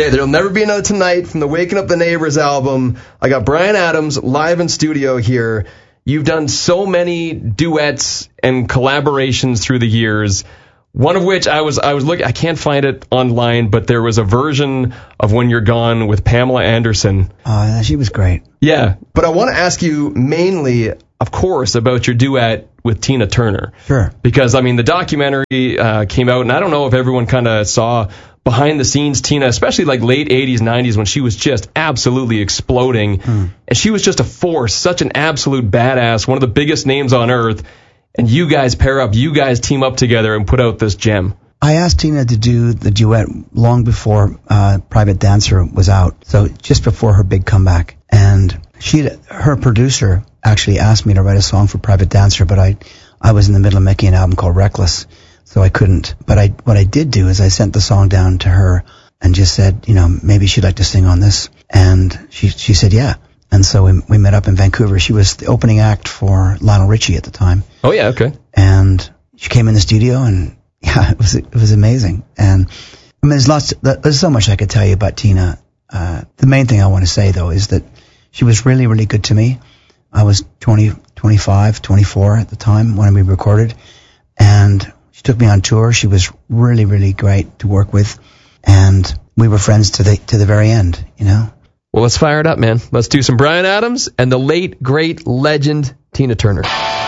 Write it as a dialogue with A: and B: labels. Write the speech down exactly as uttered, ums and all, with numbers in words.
A: Okay, There'll Never Be Another Tonight from the Waking Up the Neighbors album. I got Bryan Adams live in studio here. You've done so many duets and collaborations through the years. One of which I was I was looking, I can't find it online, but there was a version of When You're Gone with Pamela Anderson.
B: Uh, she was great.
A: Yeah, but I want to ask you mainly, of course, about your duet with Tina Turner.
B: Sure.
A: Because, I mean, the documentary uh, came out, and I don't know if everyone kind of saw behind the scenes Tina, especially like late eighties, nineties, when she was just absolutely exploding. Mm. And she was just a force, such an absolute badass, one of the biggest names on earth. And you guys pair up, you guys team up together and put out this gem.
B: I asked Tina to do the duet long before uh, Private Dancer was out, so just before her big comeback. And she, her producer actually asked me to write a song for Private Dancer, but I, I was in the middle of making an album called Reckless, so I couldn't. But I, what I did do is I sent the song down to her and just said, you know, maybe she'd like to sing on this. And she, she said, yeah. And so we, we met up in Vancouver. She was the opening act for Lionel Richie at the time.
A: Oh, yeah, okay.
B: And she came in the studio, and yeah, it was it was amazing. And I mean, there's lots, there's so much I could tell you about Tina. Uh, the main thing I want to say, though, is that she was really, really good to me. I was twenty, twenty-five, twenty-four at the time when we recorded, and she took me on tour. She was really, really great to work with, and we were friends to the to the very end, you know.
A: Well, let's fire it up, man. Let's do some Bryan Adams and the late, great legend Tina Turner.